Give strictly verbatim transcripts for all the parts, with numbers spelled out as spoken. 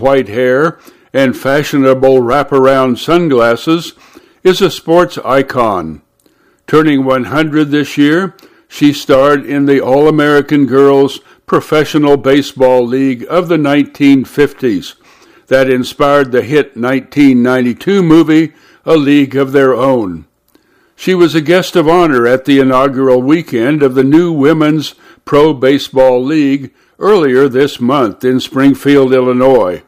white hair and fashionable wraparound sunglasses, is a sports icon. Turning one hundred this year, she starred in the All-American Girls Professional Baseball League of the nineteen fifties that inspired the hit nineteen ninety-two movie, A League of Their Own. She was a guest of honor at the inaugural weekend of the new Women's Pro Baseball League earlier this month in Springfield, Illinois.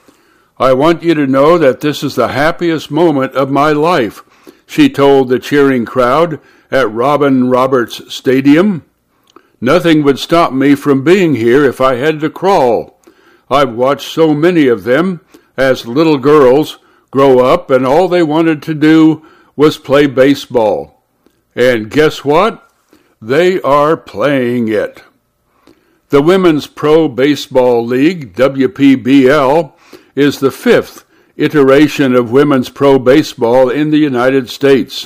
"I want you to know that this is the happiest moment of my life," she told the cheering crowd at Robin Roberts Stadium. "Nothing would stop me from being here if I had to crawl. I've watched so many of them as little girls grow up, and all they wanted to do was play baseball. And guess what? They are playing it." The Women's Pro Baseball League, W P B L, is the fifth iteration of women's pro baseball in the United States,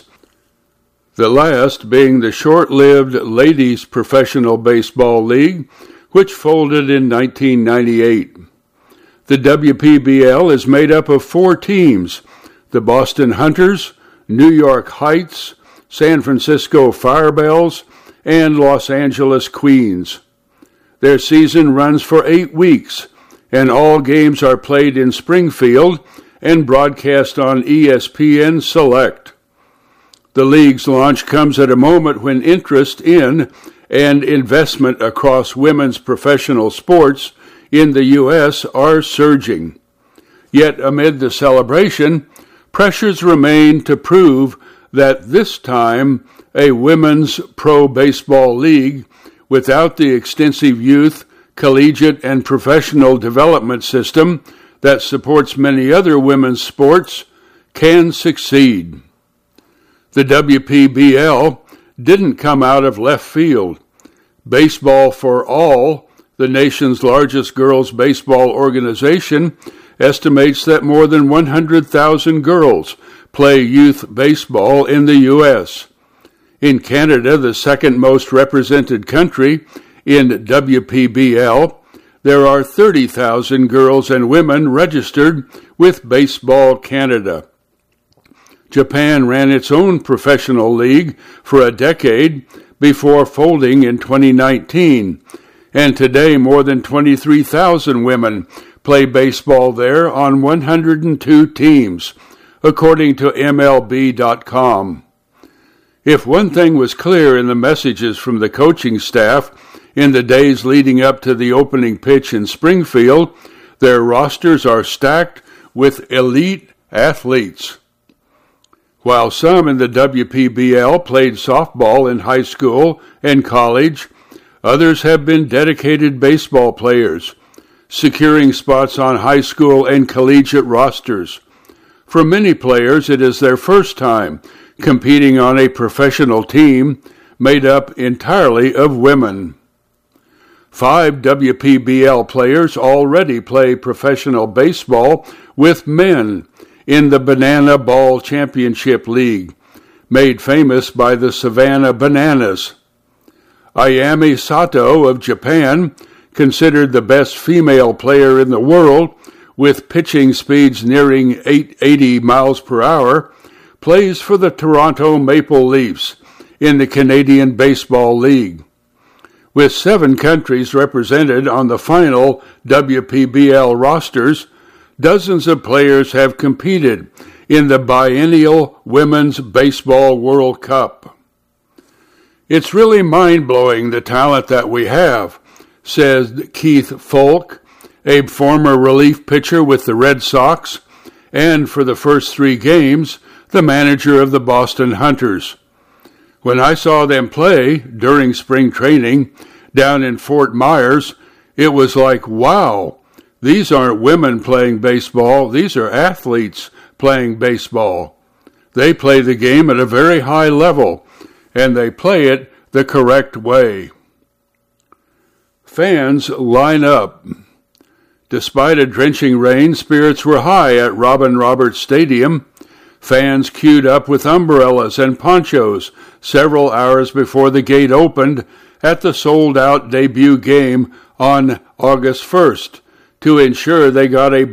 the last being the short-lived Ladies Professional Baseball League, which folded in nineteen ninety-eight. The W P B L is made up of four teams: the Boston Hunters, New York Heights, San Francisco Firebells, and Los Angeles Queens. Their season runs for eight weeks, and all games are played in Springfield and broadcast on E S P N Select. The league's launch comes at a moment when interest in and investment across women's professional sports in the U S are surging. Yet amid the celebration, pressures remain to prove that this time a women's pro baseball league without the extensive youth, collegiate, and professional development system that supports many other women's sports can succeed. The W P B L didn't come out of left field. Baseball for All, the nation's largest girls' baseball organization, estimates that more than one hundred thousand girls play youth baseball in the U S. In Canada, the second most represented country in W P B L, there are thirty thousand girls and women registered with Baseball Canada. Japan ran its own professional league for a decade before folding in twenty nineteen, and today more than twenty-three thousand women play baseball there on one hundred two teams, according to M L B dot com. If one thing was clear in the messages from the coaching staff in the days leading up to the opening pitch in Springfield, their rosters are stacked with elite athletes. While some in the W P B L played softball in high school and college, others have been dedicated baseball players, securing spots on high school and collegiate rosters. For many players, it is their first time competing on a professional team made up entirely of women. Five W P B L players already play professional baseball with men in the Banana Ball Championship League, made famous by the Savannah Bananas. Ayami Sato of Japan, considered the best female player in the world, with pitching speeds nearing eight hundred eighty miles per hour, plays for the Toronto Maple Leafs in the Canadian Baseball League. With seven countries represented on the final W P B L rosters, dozens of players have competed in the biennial Women's Baseball World Cup. "It's really mind-blowing the talent that we have," says Keith Folk, a former relief pitcher with the Red Sox, and for the first three games, the manager of the Boston Hunters. "When I saw them play during spring training down in Fort Myers, it was like, wow, these aren't women playing baseball, these are athletes playing baseball. They play the game at a very high level, and they play it the correct way." Fans line up. Despite a drenching rain, spirits were high at Robin Roberts Stadium. Fans queued up with umbrellas and ponchos several hours before the gate opened at the sold-out debut game on August first to ensure they got a